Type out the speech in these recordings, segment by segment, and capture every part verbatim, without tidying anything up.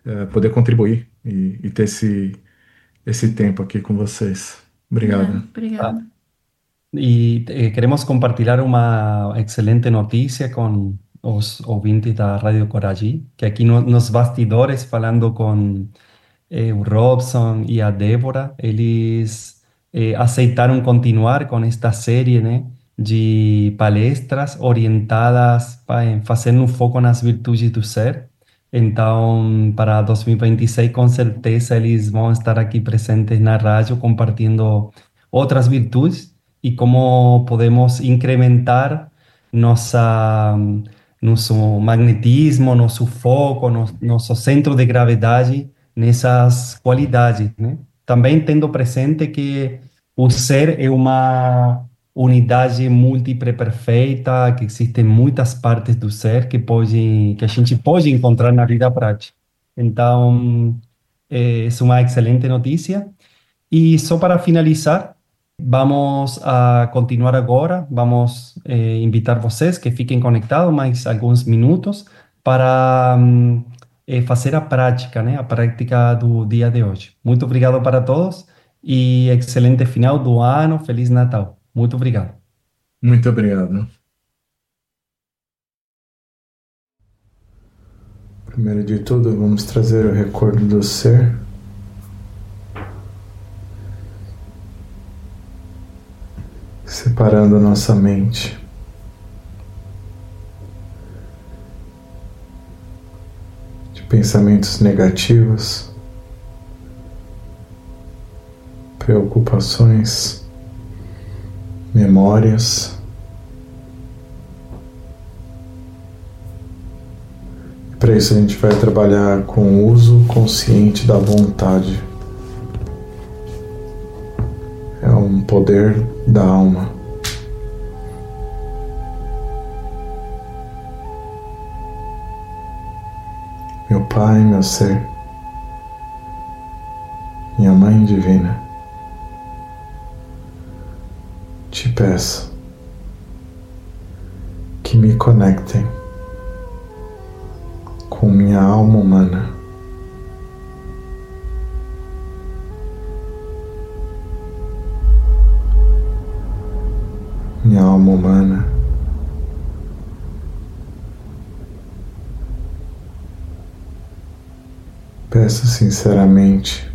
é, poder contribuir e, e ter esse, esse tempo aqui com vocês. Ah, Obrigado. obrigada. E eh, queremos compartilhar uma excelente notícia com os ouvintes da Rádio Coragem, que aqui no, nos bastidores, falando com eh, o Robson e a Débora, eles eh, aceitaram continuar com esta série, né, de palestras orientadas para fazer um foco nas virtudes do ser. Então, para dois mil e vinte e seis, com certeza, eles vão estar aqui presentes na rádio, compartilhando outras virtudes e como podemos incrementar nossa, nosso magnetismo, nosso foco, no- nosso centro de gravidade nessas qualidades, né? Também tendo presente que o ser é uma unidade múltipla perfeita, que existem muitas partes do ser que pode, que a gente pode encontrar na vida prática. Então, é é uma excelente notícia. E só para finalizar, vamos a continuar agora. Vamos eh, invitar vocês que fiquem conectados mais alguns minutos para hum, eh, fazer a prática, né? A prática do dia de hoje. Muito obrigado para todos e excelente final do ano. Feliz Natal. Muito obrigado. Muito obrigado. Primeiro de tudo, vamos trazer o recordo do ser. Separando nossa mente de pensamentos negativos, preocupações, memórias. Para isso a gente vai trabalhar com o uso consciente da vontade. É um poder da alma. Meu Pai, meu ser, minha Mãe Divina, te peço que me conectem com minha alma humana. Minha alma humana peço sinceramente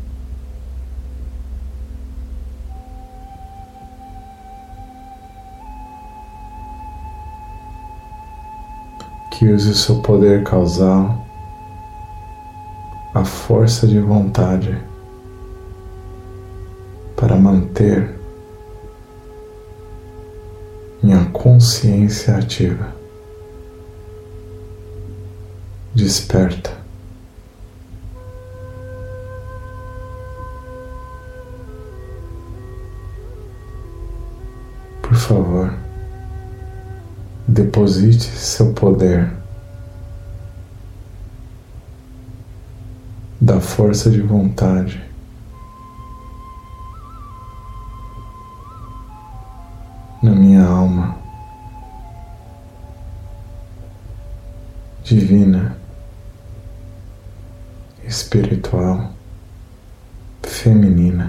que use o seu poder causal, a força de vontade, para manter minha consciência ativa, desperta. Por favor, deposite seu poder da força de vontade na minha alma divina, espiritual, feminina,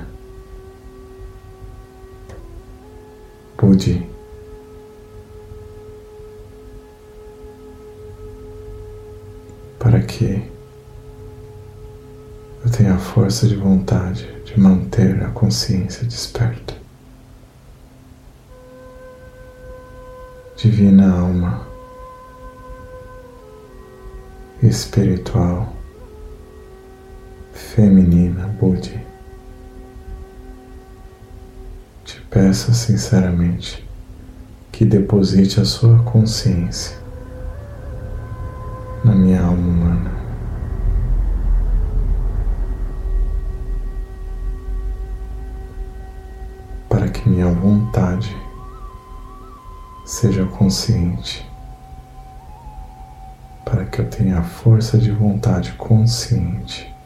Budi, para que eu tenha a força de vontade de manter a consciência desperta. Divina alma espiritual, feminina, Budi, te peço sinceramente que deposite a sua consciência na minha alma humana, para que minha vontade seja consciente, para que eu tenha a força de vontade consciente